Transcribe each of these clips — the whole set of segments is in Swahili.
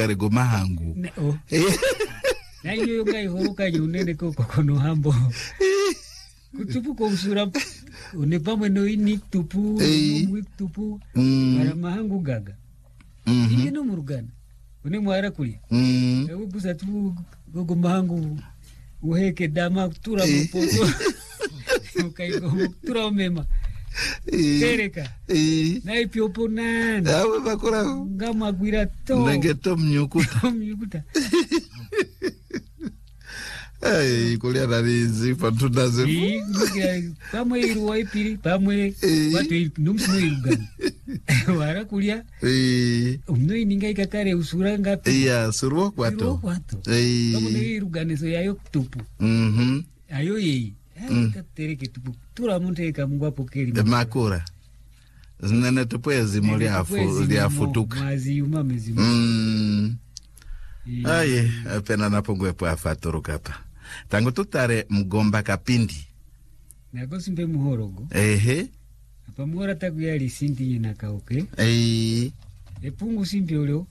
kare goma hangu. Na iyo ngai horuka yunene ko kono hambo. Kutupu ko usura unepamwe no ini tupu no tupu para mahangu gaga. Ile no murugana. Une mwara kuli. Ewe busa tu gogo mahangu uheke dama tura mpoto. Ukai go tura mema. Tereka. Na ipiopo nana. Awe bakora. Ngama gwira to. Nengeto mnyukuta. Ai kulia narizi pantunda zefu. Pamwe iruwa ipiri, pamwe watu numsimu irugani. Wara kulia. Umno ininga ikakare usura ngapi. Iya, suruwa kwato. Pamwe irugani so yayo tupu. Ayo yei. Katereke tupu. Tura monte kamungwa pokeri. Makura. Zinene tupu ya zimoli afutuka. Mazi umame Aye, pena napongwe po afaturu kapa. Tangu tutare mgomba kapindi. Nagosimbe muhorogo. Apa muhora taku yali sinti yena kauke. Epungu simbi oleo.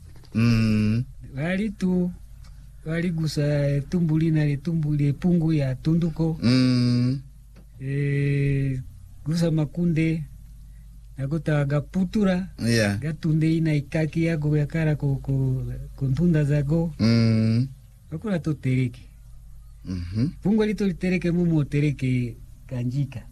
Wali gusa tumbuli na tumbuli pungu ya tunduko. Gusa makunde. Agota gaputura. Gatunde ina ikaki yago yakara kontunda zago. Akura to tereke. Pungu alito tereke mumo tereke kanjika.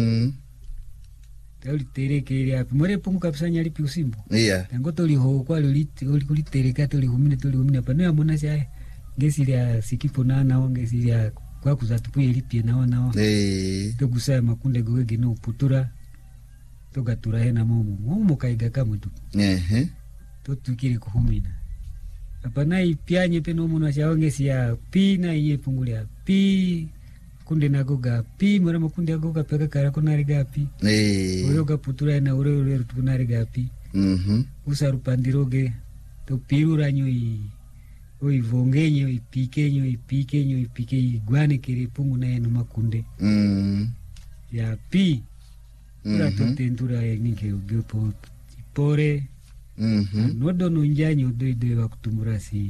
Tali tereke ile api. More pungu kapsanya lipi usimbo. Tangoto liho kwa li tereka to lihumine pa no amona sia ngesi ya sikipo na ngesi ya kwa kuzatupu lipi na. To gusa makunde goge no putura. Toga turahena momo kaiga kamwe tu. To tukire kuhumina. Apana ipianye peno muna shaonge siya pi na iye pungulia pi kunde nagoga pi mora makunde agoga peka kara kunariga pi. Oyoga putura na ure kunariga pi. Usaru pandiroge to pirura nyoi oi vongenyo ipike igwane kire pungu na eno makunde. Ya pi ura totentura nike ugepo pore. Nodo nunjanyo doide wakutumura si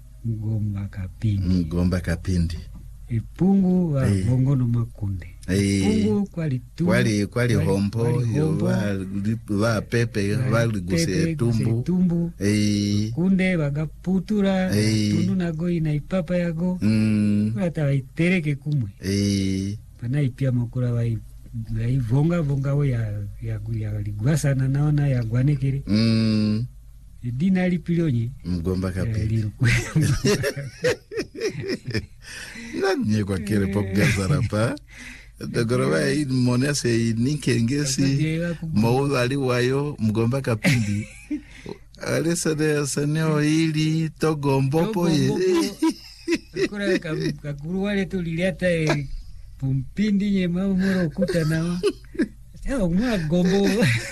mgomba kapindi. Ipungu wa vongono makunde. Ipungu kwali hompo wa pepe wali guse tumbu. Kunde waga putura tundu nago ina ipapa yago. Wata waitereke kumwe. Pana ipia makura wa vonga we ya ligwasa na naona ya gwanekere. Dina lipilonye mgomba kapindi. Nanye kwa kere popgaza rapa. Dogoroba hii mone se ninkengesi mauzo aliwayo mgomba kapindi. Alisa de saneo hili togombopo ye. Kura kakuru wale tuliliata pumpindi nye moro kuta nao. Mwa gombo.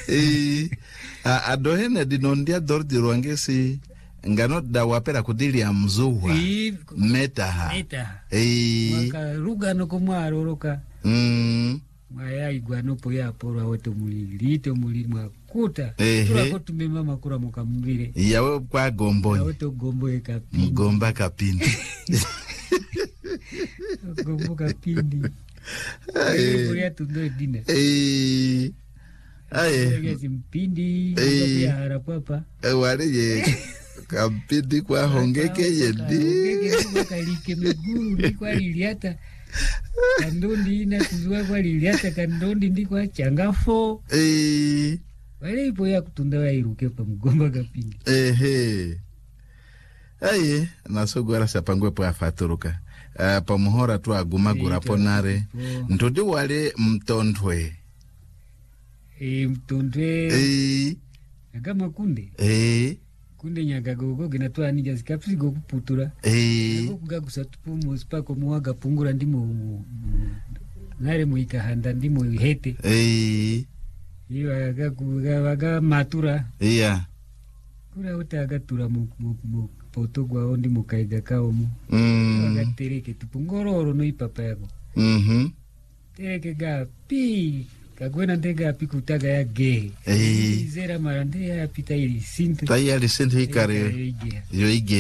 Adohene dinondia dordi ruangesi ngano da wapera kudili ya mzuwa metaha. Mwaka ruga no kumwa aroroka. Mwaya iguano po ya pora weto muli mwakuta. Tura kotu mema kura muka mbire. Yawe kwa gombo. Yawe to gombo kapindi. Mgomba kapindi. Gombo kapindi. Kuria tundo dina. Ngezi mpindi. Ngezi harapapa. Wale ye. Kapindi kwa hongeke yedi. Hongeke wakalike miguru ni kwa liliata. Kandondi ina kuzua kwa liliata. Kandondi ndi kwa changafo. Wale ipo ya kutunda wa iruke pa mgomba kapindi. Aye. Nasogwara sapangwe po afaturuka. Pamuhora tu agumagura ponare. Ntudi wale mtondwe. Mtondwe. Agama kunde. Kunde nyagagogo ginatwa nija zikapsigo kuputura. Kugagusa tupu mosipako muwaga pungura ndimo nare muikahanda ndimo hete. Iyo aga matura. Kura uta agatura potogwa ondi mukaiga kaomu. Agatereke tupungororo no ipapa yago. Tereke ga pi kagwena ndega pi kutaga ya ge. Zera marande ya pita ili sintu. Tayari sintu hikare yo ige.